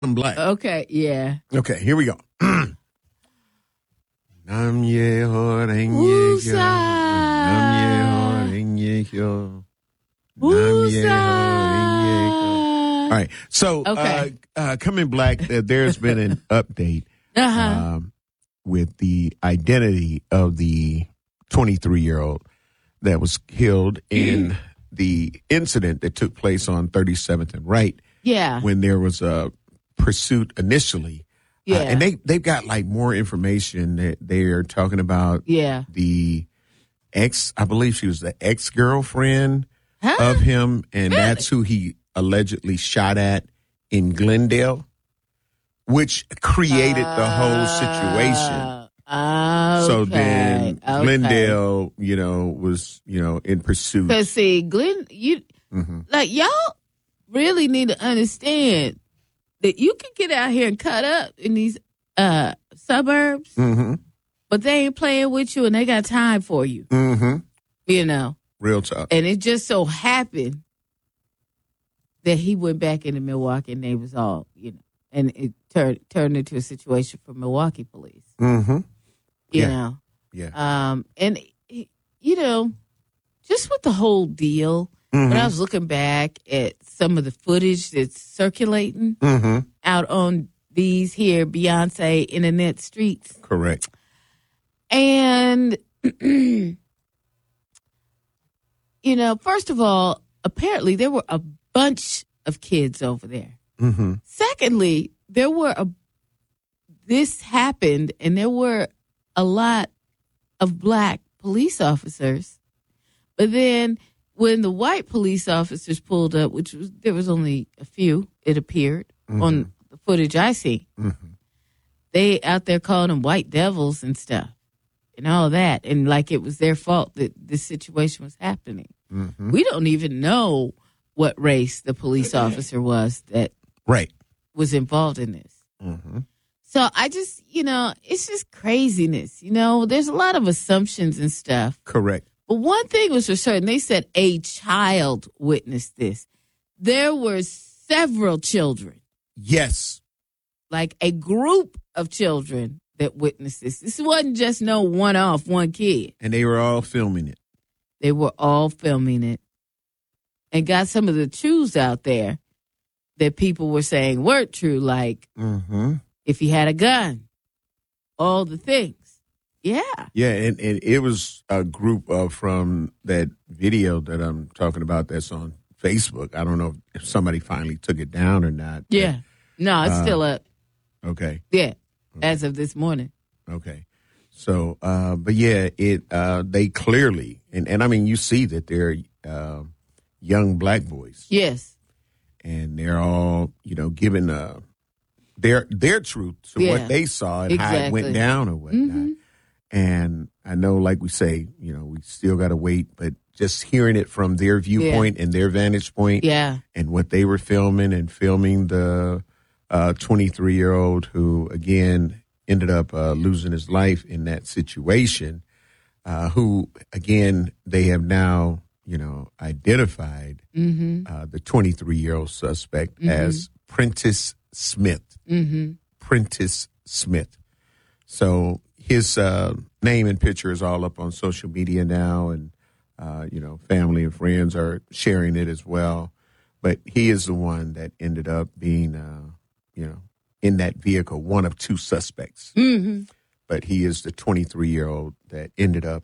Black. Okay, yeah. Okay, here we go. Nam ye ho renge Woosah. kyo. Nam ye ho renge kyo. Nam ye ho renge kyo. All right. So, Okay. Coming Black, there's been an update with the identity of the 23-year-old that was killed in the incident that took place on 37th and Wright. Yeah. When there was a pursuit initially. Yeah. And they've got like more information that they're talking about. Yeah. The I believe she was the ex-girlfriend of him, and Really? that's who he allegedly shot at in Glendale, which created the whole situation. Okay. So then Glendale, was, in pursuit. Because see, y'all really need to understand that you can get out here and cut up in these suburbs, but they ain't playing with you and they got time for you. Real tough. And it just so happened that he went back into Milwaukee and they was all, and it turned into a situation for Milwaukee police. You know. Yeah. And, just with the whole deal, when I was looking back at some of the footage that's circulating out on these here Beyonce internet streets. Correct. And, first of all, apparently there were a bunch of kids over there. Secondly, this happened and there were a lot of black police officers. But then when the white police officers pulled up, there was only a few, it appeared, on the footage I see, they out there calling them white devils and stuff and all that. And like it was their fault that this situation was happening. We don't even know what race the police officer was that was involved in this. So I just, it's just craziness. There's a lot of assumptions and stuff. Correct. But one thing was for certain. They said a child witnessed this. There were several children. Yes. Like a group of children that witnessed this. This wasn't just no one kid. And they were all filming it. They were all filming it. And got some of the truths out there that people were saying weren't true. Like, if he had a gun, all the things. Yeah. Yeah, and it was a group from that video that I'm talking about that's on Facebook. I don't know if somebody finally took it down or not. Yeah. No, it's still up. Okay. Yeah, as of this morning. Okay. So, but yeah, they clearly, and I mean, you see that they're young black boys. Yes. And they're all, giving their truth to what they saw and how it went down or whatnot. And I know, like we say, we still got to wait, but just hearing it from their viewpoint and their vantage point and what they were filming the 23-year-old who, again, ended up losing his life in that situation, who, again, they have now, identified the 23-year-old suspect as Prentice Smith. Prentice Smith. So his name and picture is all up on social media now, and family and friends are sharing it as well. But he is the one that ended up being, in that vehicle, one of two suspects. But he is the 23-year-old that ended up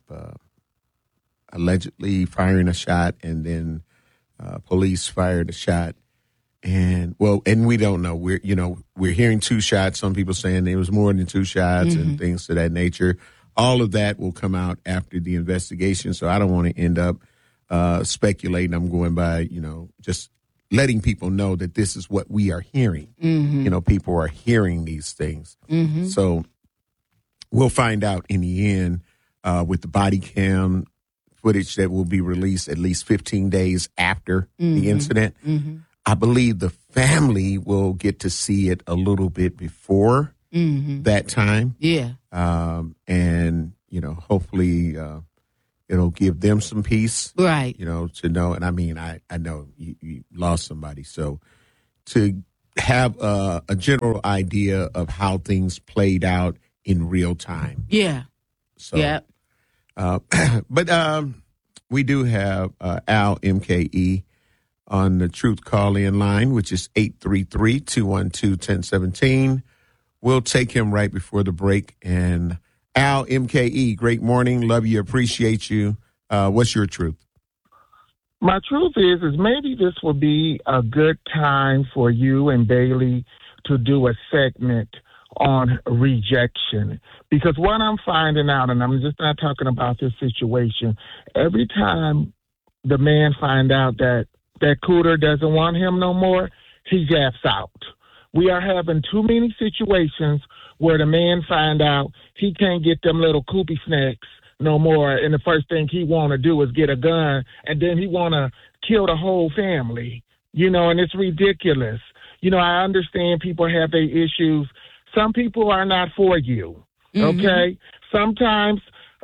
allegedly firing a shot, and then police fired a shot. And we don't know. We're hearing two shots. Some people saying there was more than two shots and things to that nature. All of that will come out after the investigation. So I don't want to end up speculating. I'm going by, just letting people know that this is what we are hearing. People are hearing these things. So we'll find out in the end with the body cam footage that will be released at least 15 days after the incident. I believe the family will get to see it a little bit before that time. Yeah. And, hopefully it'll give them some peace. Right. To know. And I mean, I know you lost somebody. So to have a general idea of how things played out in real time. Yeah. So, yeah. But we do have Al MKE on the Truth Call-In line, which is 833-212-1017. We'll take him right before the break. And Al MKE, great morning. Love you. Appreciate you. What's your truth? My truth is maybe this will be a good time for you and Bailey to do a segment on rejection. Because what I'm finding out, and I'm just not talking about this situation, every time the man find out that cooter doesn't want him no more, he gaps out. We are having too many situations where the man find out he can't get them little koopy snacks no more, and the first thing he want to do is get a gun, and then he want to kill the whole family, and it's ridiculous. I understand people have their issues. Some people are not for you, okay? Sometimes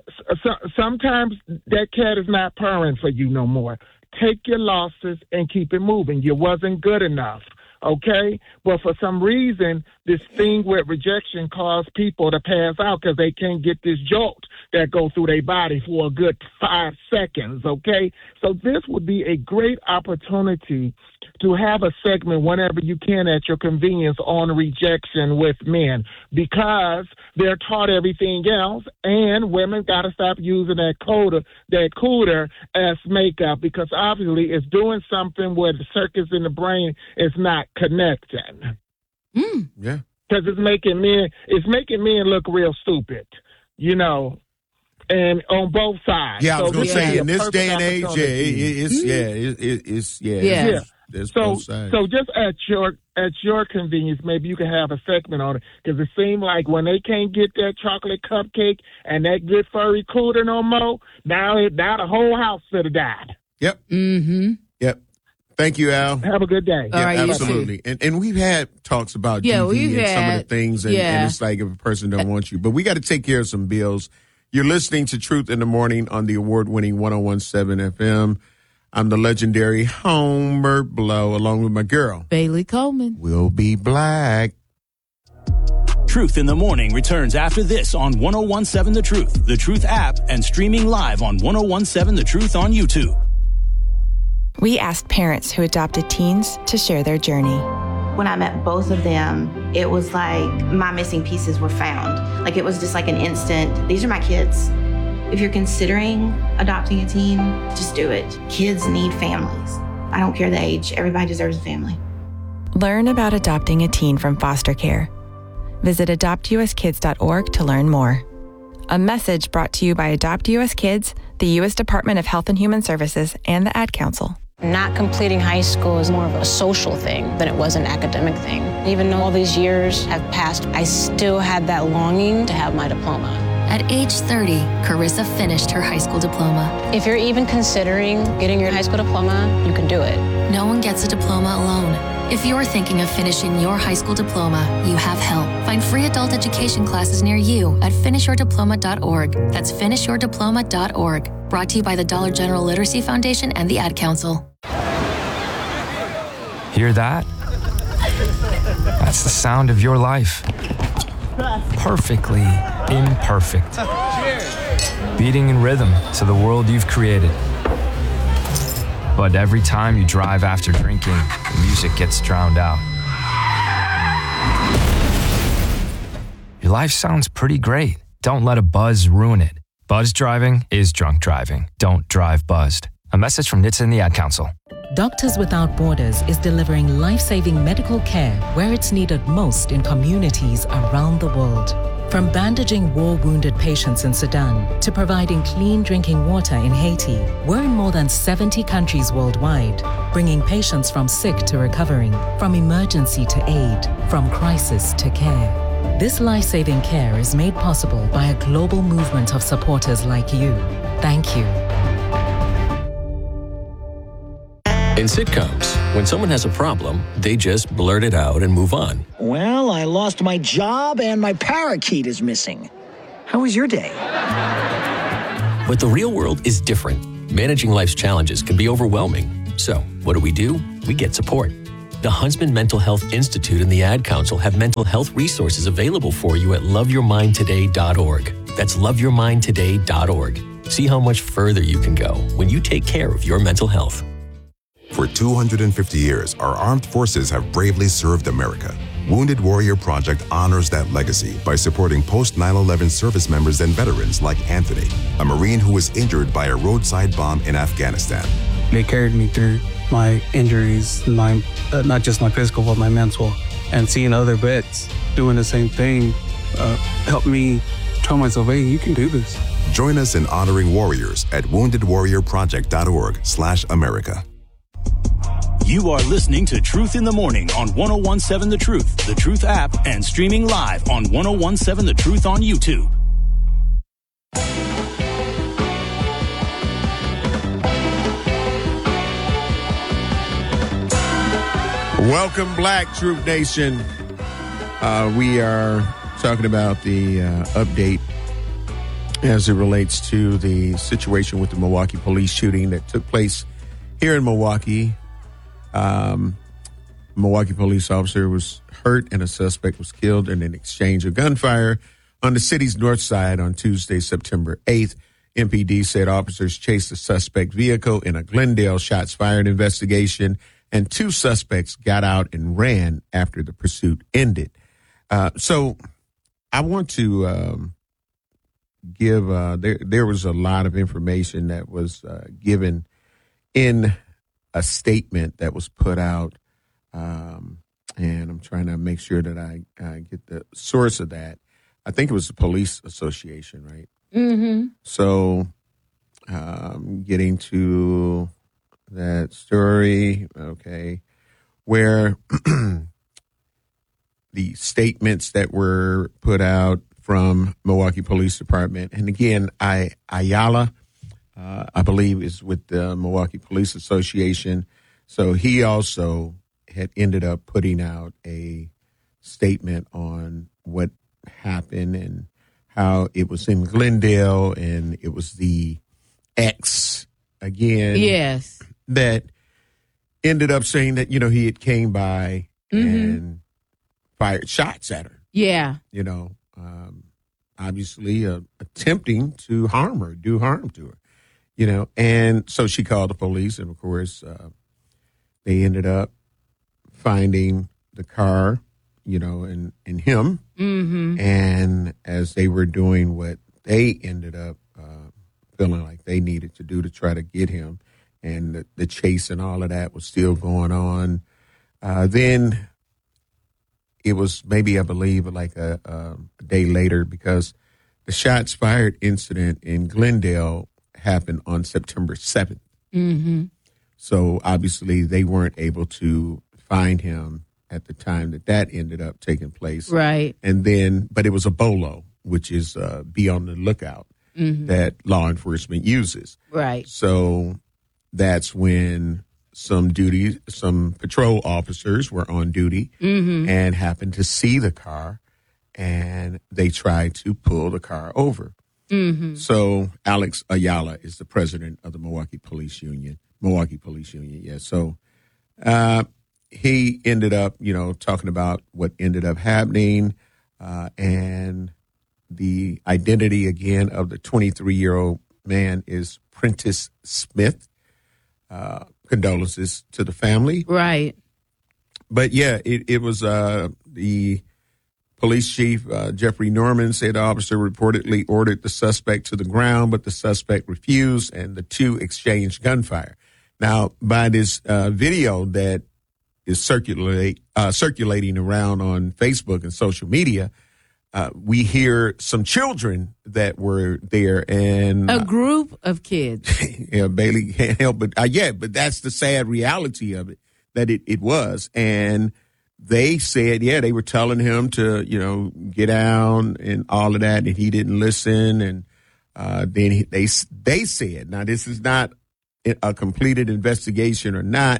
that cat is not purring for you no more. Take your losses and keep it moving. You wasn't good enough. Okay? But for some reason, this thing with rejection caused people to pass out because they can't get this jolt that goes through their body for a good 5 seconds. Okay? So this would be a great opportunity to have a segment whenever you can at your convenience on rejection with men, because they're taught everything else, and women got to stop using that cooter as makeup, because obviously it's doing something where the circuits in the brain is not connecting. Yeah, because it's making men look real stupid, and on both sides. Yeah, I was going to say in this day and age, So just at your convenience, maybe you can have a segment on it, because it seems like when they can't get that chocolate cupcake and that good furry cooter no more, now the whole house should have died. Yep. Yep. Thank you, Al. Have a good day. Yeah, absolutely. And we've had talks about DV and some of the things, and it's like if a person don't want you. But we got to take care of some bills. You're listening to Truth in the Morning on the award-winning 101.7 FM. I'm the legendary Homer Blow, along with my girl, Bailey Coleman. We'll be black. Truth in the Morning returns after this on 101.7 The Truth app, and streaming live on 101.7 The Truth on YouTube. We asked parents who adopted teens to share their journey. When I met both of them, it was like my missing pieces were found. Like it was just like an instant, these are my kids. If you're considering adopting a teen, just do it. Kids need families. I don't care the age. Everybody deserves a family. Learn about adopting a teen from foster care. Visit adoptuskids.org to learn more. A message brought to you by Adopt US Kids, the U.S. Department of Health and Human Services, and the Ad Council. Not completing high school is more of a social thing than it was an academic thing. Even though all these years have passed, I still had that longing to have my diploma. At age 30, Carissa finished her high school diploma. If you're even considering getting your high school diploma, you can do it. No one gets a diploma alone. If you're thinking of finishing your high school diploma, you have help. Find free adult education classes near you at finishyourdiploma.org. That's finishyourdiploma.org. Brought to you by the Dollar General Literacy Foundation and the Ad Council. Hear that? That's the sound of your life. Perfectly imperfect. Beating in rhythm to the world you've created. But every time you drive after drinking, the music gets drowned out. Your life sounds pretty great. Don't let a buzz ruin it. Buzz driving is drunk driving. Don't drive buzzed. A message from NHTSA and the Ad Council. Doctors Without Borders is delivering life-saving medical care where it's needed most in communities around the world. From bandaging war-wounded patients in Sudan to providing clean drinking water in Haiti, we're in more than 70 countries worldwide, bringing patients from sick to recovering, from emergency to aid, from crisis to care. This life-saving care is made possible by a global movement of supporters like you. Thank you. In sitcoms, when someone has a problem, they just blurt it out and move on. Well, I lost my job and my parakeet is missing. How was your day? But the real world is different. Managing life's challenges can be overwhelming. So, what do? We get support. The Huntsman Mental Health Institute and the Ad Council have mental health resources available for you at loveyourmindtoday.org. That's loveyourmindtoday.org. See how much further you can go when you take care of your mental health. For 250 years, our armed forces have bravely served America. Wounded Warrior Project honors that legacy by supporting post-9/11 service members and veterans like Anthony, a Marine who was injured by a roadside bomb in Afghanistan. They carried me through my injuries, not just my physical, but my mental. And seeing other vets doing the same thing helped me tell myself, hey, you can do this. Join us in honoring warriors at woundedwarriorproject.org/America. You are listening to Truth in the Morning on 1017 The Truth, The Truth app, and streaming live on 1017 The Truth on YouTube. Welcome, Black Truth Nation. We are talking about the update as it relates to the situation with the Milwaukee police shooting that took place here in Milwaukee. Milwaukee police officer was hurt and a suspect was killed in an exchange of gunfire on the city's north side on Tuesday, September 8th. MPD said officers chased the suspect vehicle in a Glendale shots fired investigation, and two suspects got out and ran after the pursuit ended. So I want to give, there was a lot of information that was given in a statement that was put out, and I'm trying to make sure that I get the source of that. I think it was the police association, right? Mm-hmm. So getting to that story, okay, where the statements that were put out from Milwaukee Police Department, and again, Ayala, I believe, is with the Milwaukee Police Association. So he also had ended up putting out a statement on what happened and how it was in Glendale, and it was the ex again. Yes. That ended up saying that, he had came by and fired shots at her. Yeah. Obviously attempting to harm her, do harm to her. And so she called the police, and of course, they ended up finding the car, and him. Mm-hmm. And as they were doing what they ended up feeling like they needed to do to try to get him, and the chase and all of that was still going on. Then it was maybe, I believe, like a day later, because the shots fired incident in Glendale happened on September 7th. Mm-hmm. So obviously they weren't able to find him at the time that ended up taking place. Right. And then, but it was a BOLO, which is be on the lookout, that law enforcement uses. Right. So that's when some patrol officers were on duty and happened to see the car, and they tried to pull the car over. Mm-hmm. So Alex Ayala is the president of the Milwaukee Police Union. Yeah. So he ended up, talking about what ended up happening, and the identity again of the 23-year-old man is Prentice Smith. Condolences to the family. Right. But yeah, it was the police chief, Jeffrey Norman, said the officer reportedly ordered the suspect to the ground, but the suspect refused, and the two exchanged gunfire. Now, by this video that is circulating around on Facebook and social media, we hear some children that were there, and a group of kids. Yeah, Bailey can't help but but that's the sad reality of it, that it was. And they said, they were telling him to, get down and all of that, and he didn't listen. And then they said, now this is not a completed investigation or not.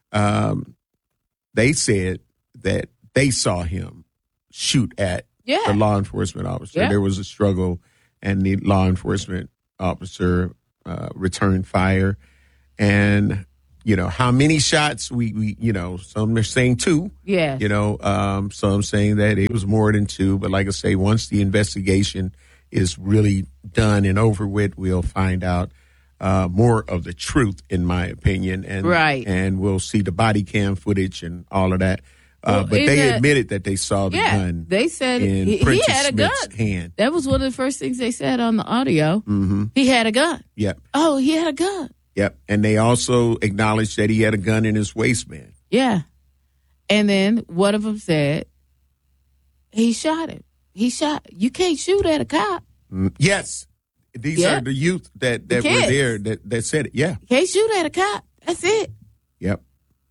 They said that they saw him shoot at the law enforcement officer. Yeah. There was a struggle, and the law enforcement officer returned fire. And, how many shots we some are saying 2. Yeah. Some saying that it was more than 2. But like I say, once the investigation is really done and over with, we'll find out more of the truth, in my opinion. And and we'll see the body cam footage and all of that. But they admitted that they saw the gun. They said he had a gun. Hand. That was one of the first things they said on the audio. Mm-hmm. He had a gun. Yep. Oh, he had a gun. Yep. And they also acknowledged that he had a gun in his waistband. Yeah. And then one of them said he shot him. You can't shoot at a cop. Yes. These are the youth that were there that said it. Yeah. You can't shoot at a cop. That's it. Yep.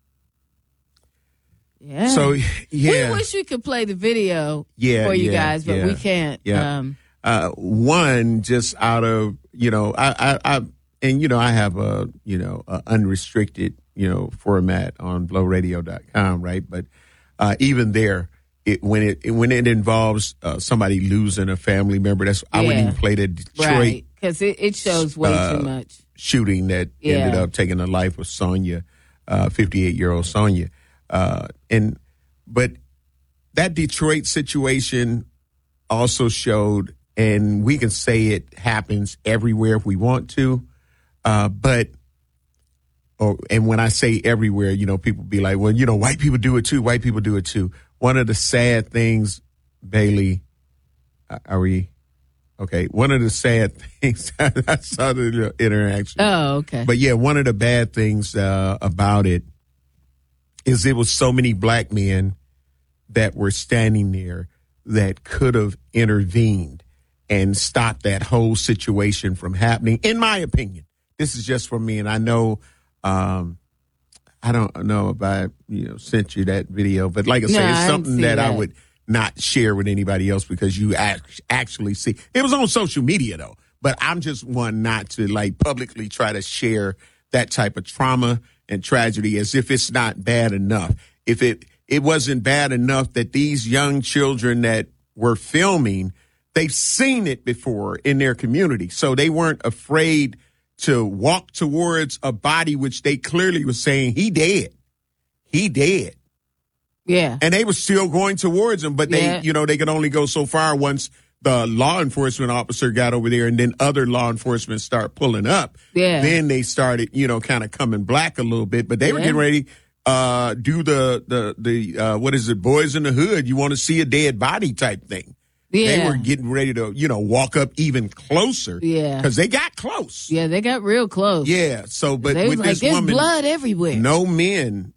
Yeah. So, yeah. We wish we could play the video for you guys, but we can't. Yeah. One, just out of, I have a unrestricted, format on blowradio.com, right? But even there, when it involves somebody losing a family member, I wouldn't even play the Detroit. Right, because it shows way too much. Shooting that ended up taking the life of Sonia, 58-year-old Sonia. But that Detroit situation also showed, and we can say it happens everywhere if we want to, and when I say everywhere, people be like, well, white people do it too. White people do it too. One of the sad things, Bailey, are we okay? One of the sad things, I saw the interaction. Oh, okay. But yeah, one of the bad things about it is it was so many black men that were standing there that could have intervened and stopped that whole situation from happening, in my opinion. This is just for me, and I know, I don't know if I sent you that video, but like I say, it's something that I would not share with anybody else because you actually see. It was on social media, though, but I'm just one not to publicly try to share that type of trauma and tragedy as if it's not bad enough. If it wasn't bad enough that these young children that were filming, they've seen it before in their community. So they weren't afraid to walk towards a body which they clearly was saying, he dead. Yeah. And they were still going towards him, but they could only go so far once the law enforcement officer got over there and then other law enforcement start pulling up. Yeah. Then they started, kind of coming black a little bit, but they were getting ready do the what is it, Boys in the Hood, you want to see a dead body type thing. Yeah. They were getting ready to, walk up even closer. Yeah. Because they got close. Yeah, they got real close. Yeah. So, but they with was this there's woman, blood everywhere. No men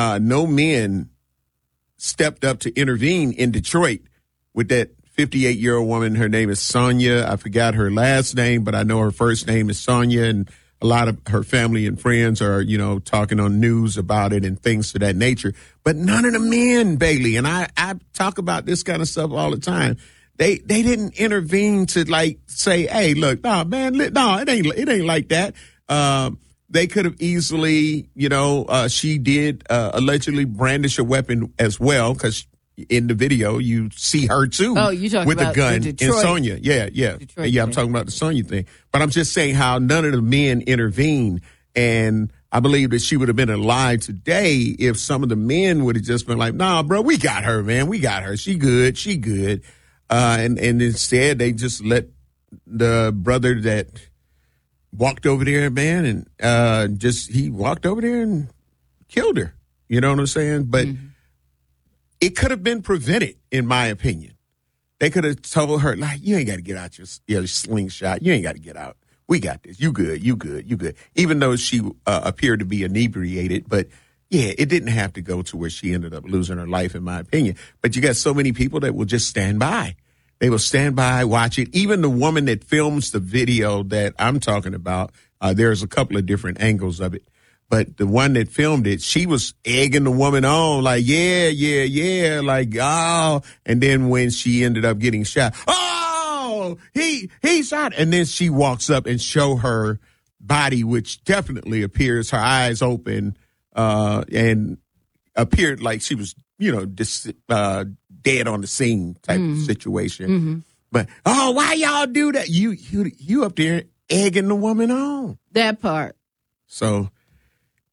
stepped up to intervene in Detroit with that 58-year-old woman. Her name is Sonia. I forgot her last name, but I know her first name is Sonia, and a lot of her family and friends are, talking on news about it and things to that nature. But none of the men, Bailey, and I talk about this kind of stuff all the time. They didn't intervene to say, hey, look, no, man, no, it ain't like that. They could have easily, she did allegedly brandish a weapon as well, because in the video you see her too. Oh, you talking with about the gun the in Detroit. Sonia. Yeah. Detroit I'm thing. talking about the Sonia thing. But I'm just saying how none of the men intervened, and I believe that she would have been alive today if some of the men would have just been like, nah, bro, we got her, man. We got her. She good. And instead they just let the brother that walked over there, man, and he walked over there and killed her. You know what I'm saying? But it could have been prevented, in my opinion. They could have told her, you ain't got to get out your slingshot. You ain't got to get out. We got this. You good. Even though she appeared to be inebriated, but yeah, it didn't have to go to where she ended up losing her life, in my opinion. But you got so many people that will just stand by. They will stand by, watch it. Even the woman that films the video that I'm talking about, there's a couple of different angles of it. But the one that filmed it, she was egging the woman on, yeah, oh. And then when she ended up getting shot, oh, he shot. And then she walks up and show her body, which definitely appears, her eyes open, and appeared like she was, dead on the scene type of situation. Mm-hmm. But, why y'all do that? You up there egging the woman on. That part. So,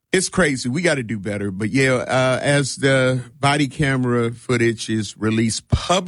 It's crazy. We got to do better. But, yeah, as the body camera footage is released publicly,